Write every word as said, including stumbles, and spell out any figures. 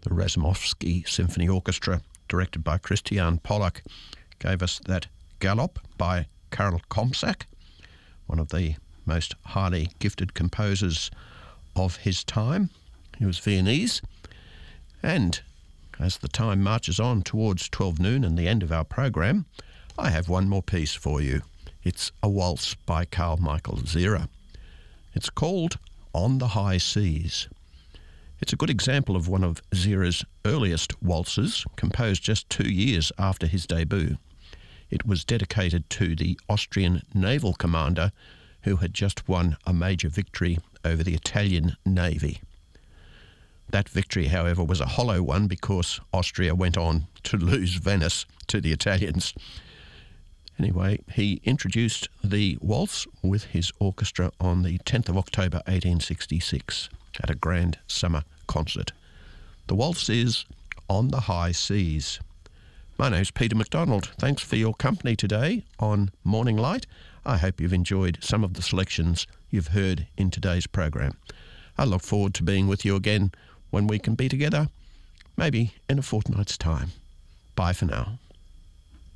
The Razumovsky Symphony Orchestra, directed by Christian Pollack, gave us that Galop by Karel Komsak, one of the most highly gifted composers of his time. He was Viennese. And as the time marches on towards twelve noon and the end of our program, I have one more piece for you. It's a waltz by Carl Michael Zierer. It's called On the High Seas. It's a good example of one of Zierer's earliest waltzes, composed just two years after his debut. It was dedicated to the Austrian naval commander who had just won a major victory over the Italian Navy. That victory, however, was a hollow one because Austria went on to lose Venice to the Italians. Anyway, he introduced the waltz with his orchestra on the tenth of October eighteen sixty-six at a grand summer concert. The waltz is On the High Seas. My name's Peter McDonald. Thanks for your company today on Morning Light. I hope you've enjoyed some of the selections you've heard in today's program. I look forward to being with you again when we can be together, maybe in a fortnight's time. Bye for now.